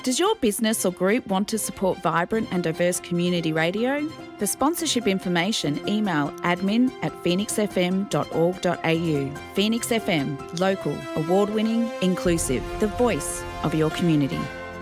Does your business or group want to support vibrant and diverse community radio? For sponsorship information, email admin@phoenixfm.org.au. Phoenix FM, local, award-winning, inclusive, the voice of your community.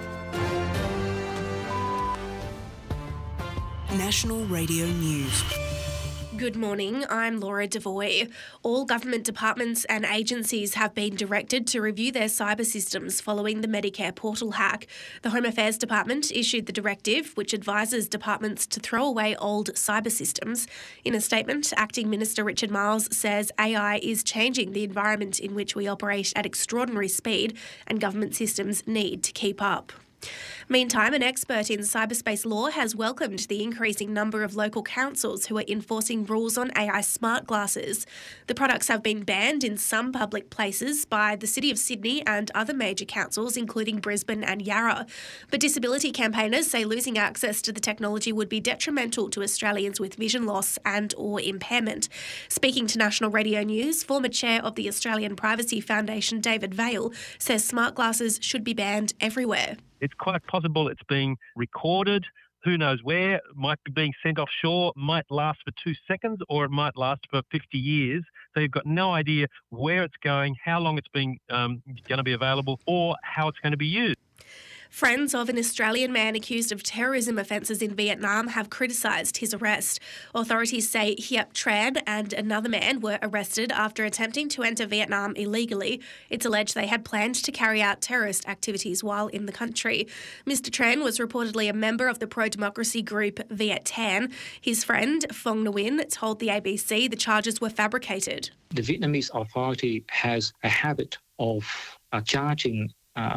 National Radio News. Good morning, I'm Laura Devoy. All government departments and agencies have been directed to review their cyber systems following the Medicare portal hack. The Home Affairs Department issued the directive, which advises departments to throw away old cyber systems. In a statement, Acting Minister Richard Marles says AI is changing the environment in which we operate at extraordinary speed and government systems need to keep up. Meantime, an expert in cyberspace law has welcomed the increasing number of local councils who are enforcing rules on AI smart glasses. The products have been banned in some public places by the City of Sydney and other major councils, including Brisbane and Yarra. But disability campaigners say losing access to the technology would be detrimental to Australians with vision loss and or impairment. Speaking to National Radio News, former chair of the Australian Privacy Foundation, David Vaile, says smart glasses should be banned everywhere. It's quite possible it's being recorded. Who knows where? It might be being sent offshore, might last for 2 seconds, or it might last for 50 years. So you've got no idea where it's going, how long it's going to be available, or how it's going to be used. Friends of an Australian man accused of terrorism offences in Vietnam have criticised his arrest. Authorities say Hiep Tran and another man were arrested after attempting to enter Vietnam illegally. It's alleged they had planned to carry out terrorist activities while in the country. Mr Tran was reportedly a member of the pro-democracy group Viet Thanh. His friend, Phong Nguyen, told the ABC the charges were fabricated. The Vietnamese authority has a habit of charging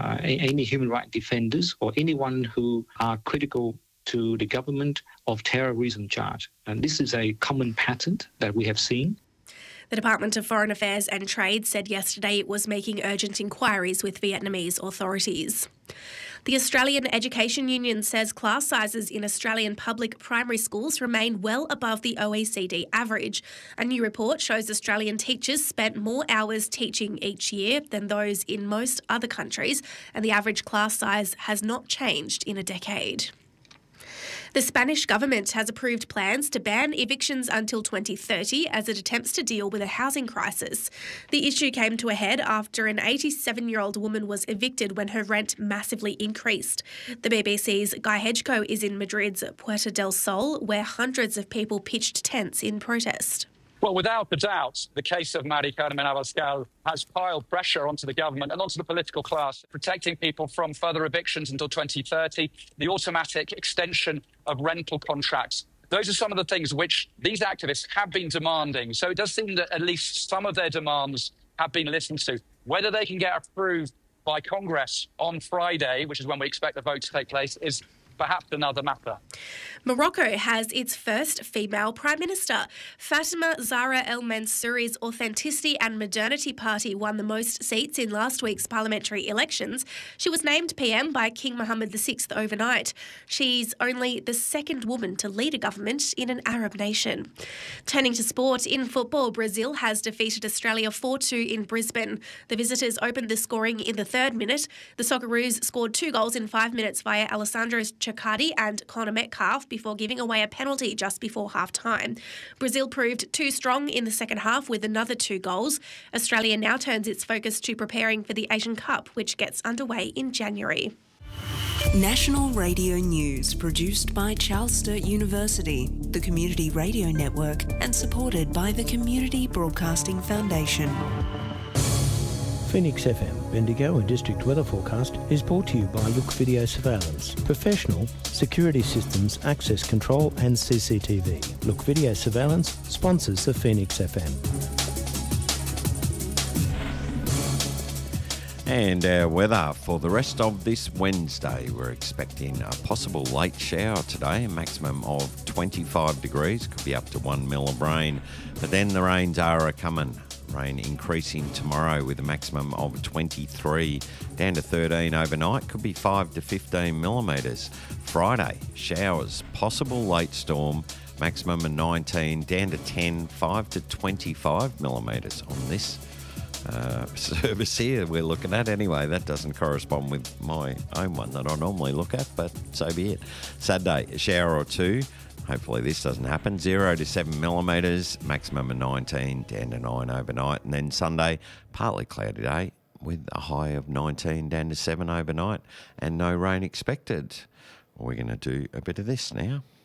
any human rights defenders or anyone who are critical to the government of terrorism charge. And this is a common pattern that we have seen. The Department of Foreign Affairs and Trade said yesterday it was making urgent inquiries with Vietnamese authorities. The Australian Education Union says class sizes in Australian public primary schools remain well above the OECD average. A new report shows Australian teachers spent more hours teaching each year than those in most other countries, and the average class size has not changed in a decade. The Spanish government has approved plans to ban evictions until 2030 as it attempts to deal with a housing crisis. The issue came to a head after an 87-year-old woman was evicted when her rent massively increased. The BBC's Guy Hedgecoe is in Madrid's Puerta del Sol, where hundreds of people pitched tents in protest. Well, without a doubt, the case of Mari Carmen Abascal has piled pressure onto the government and onto the political class, protecting people from further evictions until 2030, the automatic extension of rental contracts. Those are some of the things which these activists have been demanding. So it does seem that at least some of their demands have been listened to. Whether they can get approved by Congress on Friday, which is when we expect the vote to take place, is perhaps another matter. Morocco has its first female Prime Minister. Fatima Zahra El Mansouri's Authenticity and Modernity Party won the most seats in last week's parliamentary elections. She was named PM by King Mohammed VI overnight. She's only the second woman to lead a government in an Arab nation. Turning to sport, in football, Brazil has defeated Australia 4-2 in Brisbane. The visitors opened the scoring in the 3rd minute. The Socceroos scored 2 goals in 5 minutes via Alessandro Ceccardi and Connor Metcalfe before giving away a penalty just before half-time. Brazil proved too strong in the second half with another 2 goals. Australia now turns its focus to preparing for the Asian Cup, which gets underway in January. National Radio News, produced by Charles Sturt University, the Community Radio Network, and supported by the Community Broadcasting Foundation. Phoenix FM, Bendigo and District Weather Forecast is brought to you by Look Video Surveillance. Professional security systems, access control and CCTV. Look Video Surveillance sponsors the Phoenix FM. And our weather for the rest of this Wednesday. We're expecting a possible late shower today, a maximum of 25 degrees, could be up to 1 mil of rain. But then the rains are coming. Rain increasing tomorrow with a maximum of 23 down to 13 overnight, could be 5 to 15 millimetres. Friday, showers, possible late storm, maximum of 19 down to 10, 5 to 25 millimetres on this service here we're looking at. Anyway, that doesn't correspond with my own one that I normally look at, but so be it. Saturday, a shower or two. Hopefully this doesn't happen. 0 to 7 millimetres, maximum of 19, 10 to 9 overnight. And then Sunday, partly cloudy day with a high of 19 down to 7 overnight and no rain expected. We're going to do a bit of this now.